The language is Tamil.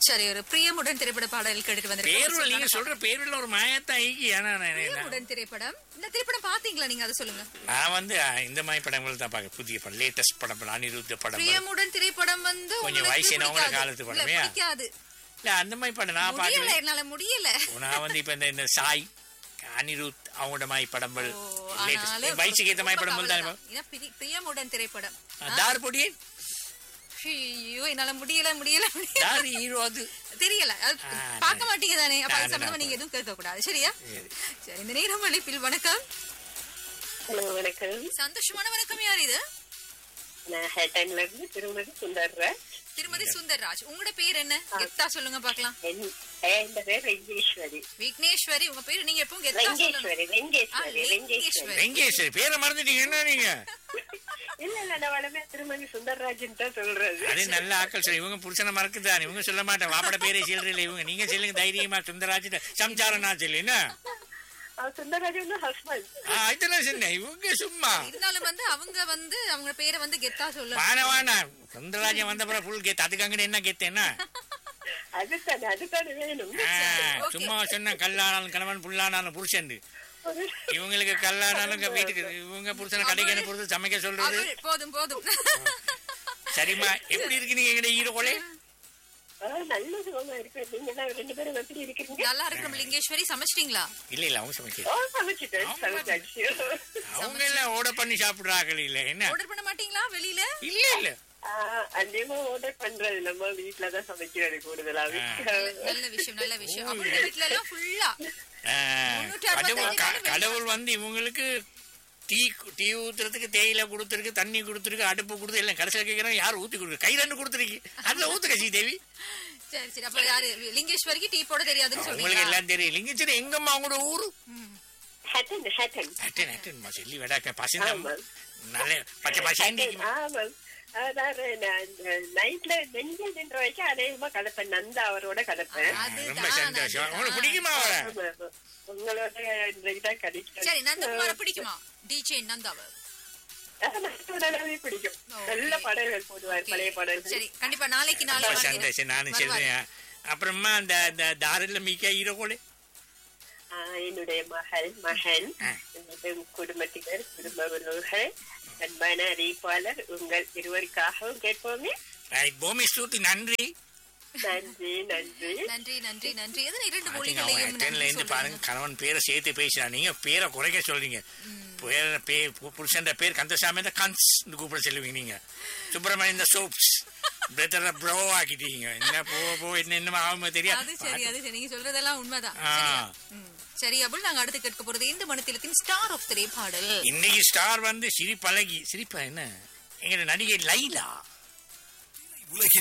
சரி, ஒரு பிரியமுடன் திரைப்பட பாடல் கேட்டுட்டு பேருல நீங்க சொல்ற பேருல ஒரு மாயத்தான் ஐக்கி. பிரியமுடன் திரைப்படம். இந்த திரைப்படம் பாத்தீங்களா நீங்க? அதை சொல்லுங்க. நான் வந்து இந்த மாதிரி படங்கள் தான் பாக்க. புதிய படம், லேட்டஸ்ட் படம், அனிருத்த படம். பிரியமுடன் திரைப்படம் வந்து கொஞ்சம் வயசுனவங்க காலத்து படமே பிடிக்காது. இல்ல அந்த மாதிரி படம் நான் பாக்கல. என்னால முடியல. நான் வந்து இப்ப இந்த சாய் அனிருத் அவங்களோட மாதிரி படங்கள் வயசுக்கு ஏத்த மாதிரி படங்கள் தான். பிரியமுடன் திரைப்படம் தார்பொடியன் ஐயோ என்னால முடியல. யாரு ஹீரோ அது தெரியல. பாக்க மாட்டீங்க தானே? அப்ப அது சம்பந்தமா நீங்க எதுவும் கேட்க கூடாது. சரியா? சரி, இந்த நேரம் அழைப்பில் வணக்கம். ஹலோ, வணக்கம். சந்தோஷமான வணக்கம். யார் இது? நான் ஹேட்டன்ல இருந்து திருமதி சுந்தர்ராஜ். உங்களோட பேர் என்ன? கெத்தா சொல்லுங்க பாக்கலாம். என் பேர் வெங்கேஸ்வரி. விக்னேஸ்வரி. உங்க பேரு நீங்க எப்பவும் கெத்தா சொல்லுங்க. வெங்கேஸ்வரி பேரை மறந்துட்டீங்க என்ன நீங்க? இல்ல நான் வளமே திருமதி சுந்தர்ராஜன் தான் சொல்றது. அது நல்ல ஆக்கள் சொல்லி இவங்க புருஷனை மறக்குதான். இவங்க சொல்ல மாட்டேன். வாப்பட பேரே சொல்றீங்க இவங்க. நீங்க சொல்லுங்க தைரியமா சுந்தரராஜ் சம்சாரனா சொல்லுன்னா சுந்தரராஜன் ஹஸ்பண்ட். இதெல்லாம் சொன்ன இவங்க சும்மா இருந்தாலும் வந்து அவங்க பேரை வந்து கெத்தா சொல்லுங்க. வானா சுந்தரராஜன் வந்த பிறகு ஃபுல் கெத்து. அதுக்கு அங்கே என்ன கெத்து என்ன? அதுக்கான வேணும். சும்மா சொன்ன கல்லானாலும் கணவன் புல்லானாலும் புருஷன். இவங்களுக்கு கல்லானாலும் வீட்டுக்கு இவங்க புருஷனை கடைக்கு அனுப்புறது சமைக்க சொல்றது. போதும். சரிம்மா, எப்படி இருக்கு நீங்க எங்கட ஈரோலே? நல்ல சுகமா இருக்கு. நீங்க ரெண்டு பேரும் எப்படி இருக்கீங்க? நல்லா இருக்கிறோம். லிங்கேஸ்வரி சமைச்சிட்டீங்களா? இல்ல அவங்க சமைக்க. அவங்க எல்லாம் ஆர்டர் பண்ணி சாப்பிடுறாங்க. இல்ல என்ன ஆர்டர் பண்ண மாட்டீங்களா வெளியில? இல்ல அதிகமா ஆர்டர் பண்றது நம்ம வீட்டுலதான் சமைக்கிறது கூடுதலாவே. நல்ல விஷயம். அவங்க வீட்டுல எல்லாம் ஃபுல்லா கடவுள் வந்து இவங்களுக்கு டீ ஊத்துறதுக்கு தேயிலை கொடுத்துருக்கு, தண்ணி கொடுத்துருக்கு, அடுப்பு கொடுத்து எல்லாம் கடைசியில் கேட்கறோம் யாரும் ஊத்தி கொடுக்கு. கை ரெண்டு கொடுத்துருக்கு. அதுல ஊத்துக்க ஸ்ரீதேவி. சரி. அப்ப யாரு லிங்கேஸ்வரிக்கு டீ போட தெரியாதுன்னு சொல்லுங்க. உங்களுக்கு எல்லாம் தெரியும். லிங்கேஸ்வரி எங்கம்மா அவங்களோட ஊரு? சொல்லி விடாக்க பசங்க நல்ல பச்சை பசங்க. நைட்ல நெஞ்சு நின்ற வரைக்கும் அதேமா கலப்பேன். நந்தா அவரோட கலப்பேன். ரொம்ப சந்தோஷம். உங்களுக்கு பிடிக்குமா அவரை? உங்களோட இதான் கிடைக்கும். சரி, நந்தகுமார பிடிக்குமா? டிஜே நந்தாவை பிடிக்கும். நல்ல பாடல்கள் போடுவார், பழைய பாடல்கள். சரி, கண்டிப்பா நாளைக்கு சந்தோஷம். நானும் சொல்றேன். அப்புறமா அந்த தாரில மிக்க ஈரோடு என்னுடைய மகன் குடும்பத்தினர் குடும்ப உறவுகள் அன்பான அறிவிப்பாளர் உங்கள் இருவருக்காகவும் கேட்போமே. பூமி ஸ்தூதி. நன்றி. பாருங்க, கணவன் பேரை சேர்த்து பேசுறா. நீங்க பேரை குறைக்க சொல்றீங்க. புருஷன் பேர் கந்தசாமி கன்ஸ் கூப்பிட சொல்லுவீங்க. நீங்க சுப்பிரமணியன் இந்த சோப்ஸ் ப்ரோ ஆக்கிட்டீங்க. என்ன போ என்ன ஆகுமோ தெரியாது. நீங்க சொல்றதெல்லாம் உண்மைதான். சரி, அப்படி நாங்க அடுத்து கேட்க போறது இந்த மனத்திலத்தின் ஸ்டார் ஆஃப் திரை பாடல். இன்னைக்கு ஸ்டார் வந்து சிரிப்பழகி. சிரிப்பா என்ன? எங்க நடிகை லைலா.